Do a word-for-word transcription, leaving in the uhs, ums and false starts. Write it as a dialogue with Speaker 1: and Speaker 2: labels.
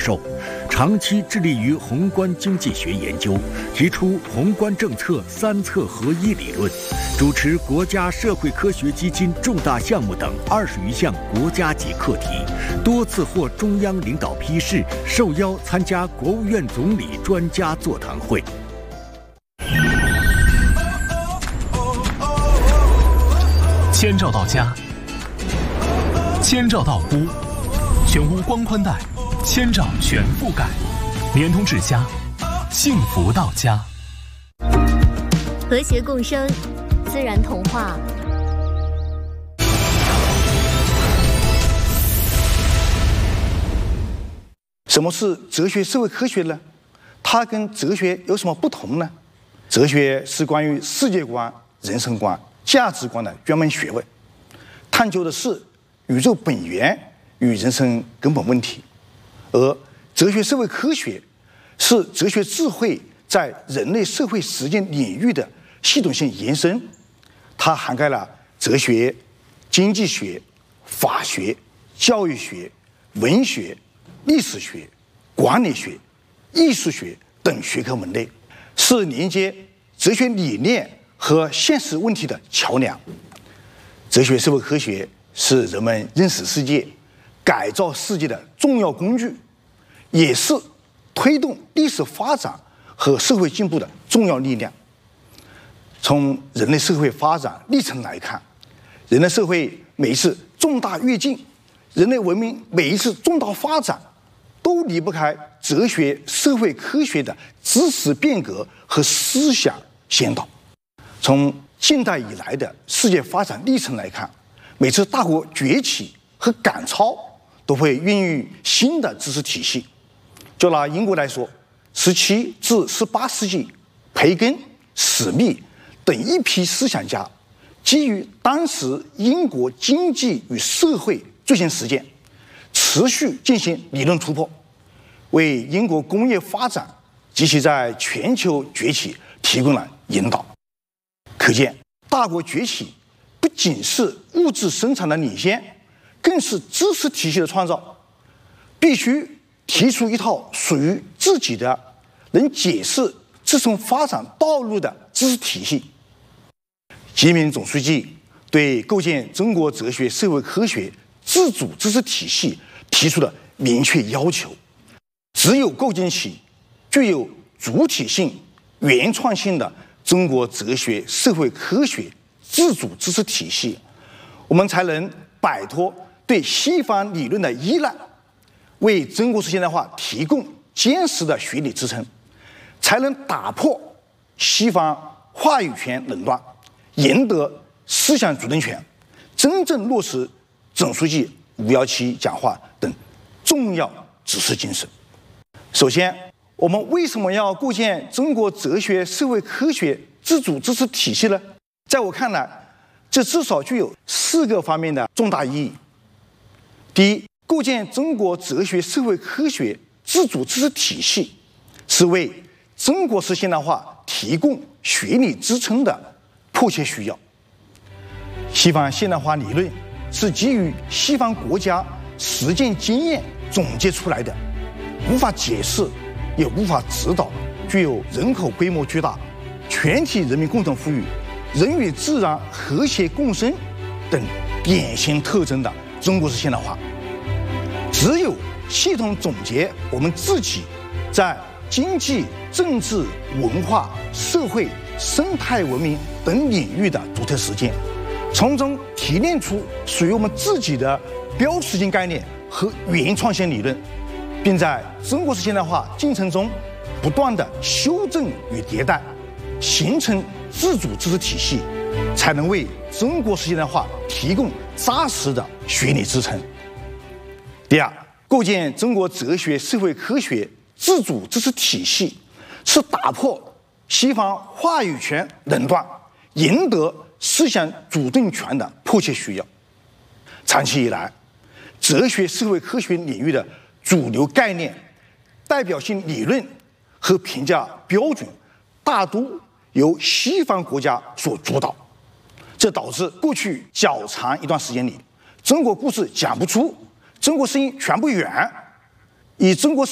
Speaker 1: 授，长期致力于宏观经济学研究，提出宏观政策三策合一理论，主持国家社会科学基金重大项目等二十余项国家级课题，多次获中央领导批示，受邀参加国务院总理专家座谈会。
Speaker 2: 千兆到家，千兆到屋，全屋光宽带，千兆全覆盖，联通至家，幸福到家。
Speaker 3: 和谐共生，自然童话。
Speaker 4: 什么是哲学社会科学呢？它跟哲学有什么不同呢？哲学是关于世界观、人生观、价值观的专门学问，探究的是宇宙本源与人生根本问题；而哲学社会科学是哲学智慧在人类社会实践领域的系统性延伸，它涵盖了哲学、经济学、法学、教育学、文学、历史学、管理学、艺术学等学科门类，是连接哲学理念和现实问题的桥梁。哲学社会科学是人们认识世界、改造世界的重要工具，也是推动历史发展和社会进步的重要力量。从人类社会发展历程来看，人类社会每一次重大跃进，人类文明每一次重大发展，都离不开哲学社会科学的知识变革和思想先导。从近代以来的世界发展历程来看，每次大国崛起和赶超都会孕育新的知识体系。就拿英国来说，十七至十八世纪，培根、史密等一批思想家基于当时英国经济与社会最新实践，持续进行理论突破，为英国工业发展及其在全球崛起提供了引导。可见，大国崛起不仅是物质生产的领先，更是知识体系的创造。必须提出一套属于自己的、能解释这种发展道路的知识体系。习近平总书记对构建中国哲学社会科学自主知识体系提出了明确要求：只有构建起具有主体性、原创性的中国哲学社会科学自主知识体系，我们才能摆脱对西方理论的依赖，为中国式现代化提供坚实的学理支撑，才能打破西方话语权垄断，赢得思想主动权，真正落实总书记五幺七讲话等重要指示精神。首先，我们为什么要构建中国哲学社会科学自主知识体系呢？在我看来，这至少具有四个方面的重大意义。第一，构建中国哲学社会科学自主知识体系，是为中国式现代化提供学理支撑的迫切需要。西方现代化理论是基于西方国家实践经验总结出来的，无法解释，也无法指导具有人口规模巨大、全体人民共同富裕、人与自然和谐共生等典型特征的中国式现代化。只有系统总结我们自己在经济、政治、文化、社会、生态文明等领域的独特实践，从中提炼出属于我们自己的标识性概念和原创性理论，并在中国式现代化进程中不断的修正与迭代，形成自主知识体系，才能为中国式现代化提供扎实的学理支撑。第二，构建中国哲学社会科学自主知识体系，是打破西方话语权垄断，赢得思想主动权的迫切需要。长期以来，哲学社会科学领域的主流概念、代表性理论和评价标准大都由西方国家所主导，这导致过去较长一段时间里，中国故事讲不出，中国声音传不远，以中国